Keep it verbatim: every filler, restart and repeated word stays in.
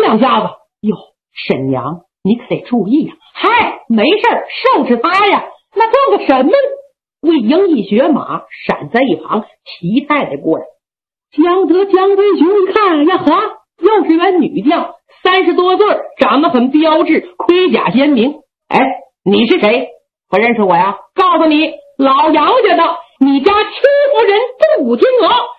两下子。哟，沈娘，你可得注意呀、啊！嗨，没事儿，收拾他呀。那撞个什么？魏婴一学马，闪在一旁，齐太太过来。江德江飞雄一看呀，呵，又是员女将，三十多岁，长得很标致，盔甲鲜明。哎，你是谁？不认识我呀？告诉你，老杨家的，你家欺负人不听我，